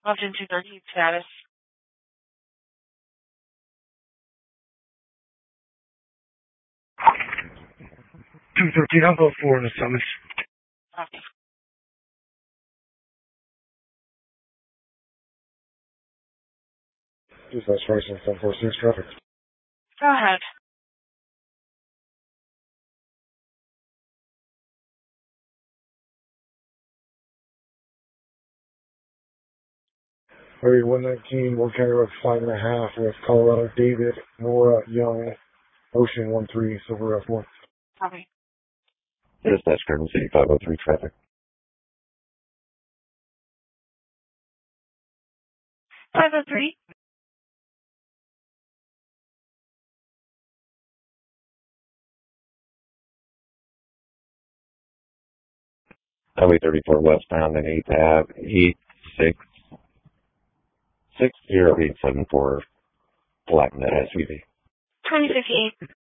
Option 213 status. 213, I'll go 4 in the summons. Copy. Dispatch Person 746 traffic. Go ahead. Area 119, Warren County Road 5.5 with Colorado David, Nora Young, Ocean 13, Silver F1. Copy. Dispatch Garden City 503 traffic. 503. Highway 34 westbound and 8th Ave, 8660874, black net SUV. 2058.